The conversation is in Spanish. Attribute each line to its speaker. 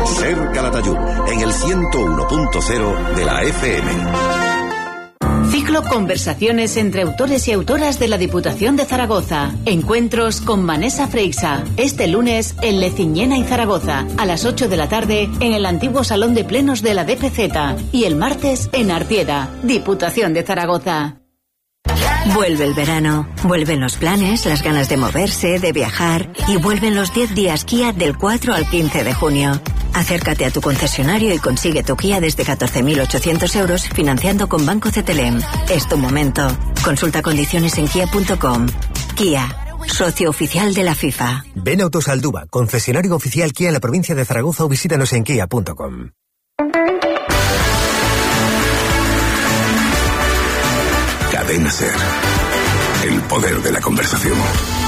Speaker 1: Ser Calatayud, en el 101.0 de la FM.
Speaker 2: Ciclo Conversaciones entre autores y autoras de la Diputación de Zaragoza. Encuentros con Vanessa Freixa. Este lunes en Leciñena y Zaragoza, a las 8 de la tarde en el antiguo Salón de Plenos de la DPZ. Y el martes en Artieda, Diputación de Zaragoza.
Speaker 3: Vuelve el verano, vuelven los planes, las ganas de moverse, de viajar y vuelven los 10 días Kia del 4 al 15 de junio. Acércate a tu concesionario y consigue tu Kia desde 14.800 euros financiando con Banco CTLM. Es tu momento. Consulta condiciones en kia.com. Kia, socio oficial de la FIFA.
Speaker 4: Ven Autosalduba, concesionario oficial Kia en la provincia de Zaragoza o visítanos en kia.com.
Speaker 1: Cadena Ser. El poder de la conversación.